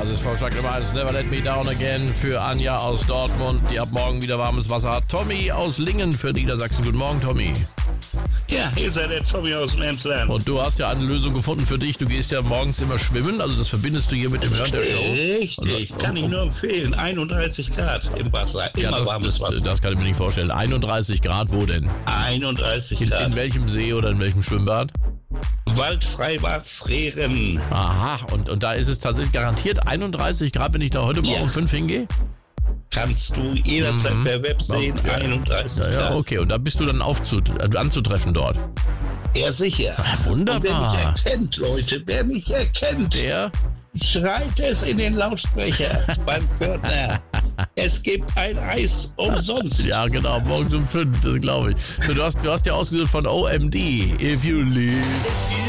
Basisvorschlag Nummer 1, Never Let Me Down Again für Anja aus Dortmund, die ab morgen wieder warmes Wasser hat. Tommy aus Lingen für Niedersachsen. Guten Morgen, Tommy. Ja, hier seid der Tommy aus dem Emsland. Und du hast ja eine Lösung gefunden für dich. Du gehst ja morgens immer schwimmen, also das verbindest du hier mit dem Hören der Show. Richtig, kann ich nur empfehlen. 31 Grad im Wasser, immer warmes Wasser. Das kann ich mir nicht vorstellen. 31 Grad, wo denn? 31 Grad. In welchem See oder in welchem Schwimmbad? Waldfreibad Freren. Aha, und da ist es tatsächlich garantiert 31 Grad, wenn ich da heute Morgen um 5 hingehe? Kannst du jederzeit per Web sehen, 31 Grad. Ja, okay, und da bist du dann anzutreffen dort. Ja, sicher. Ja, wunderbar. Und wer mich erkennt, Leute, wer mich erkennt, Der schreit es in den Lautsprecher beim Pförtner. Es gibt ein Eis umsonst. Ja, genau, morgens um 5, das glaube ich. Du hast ja ausgesucht von OMD. If you leave.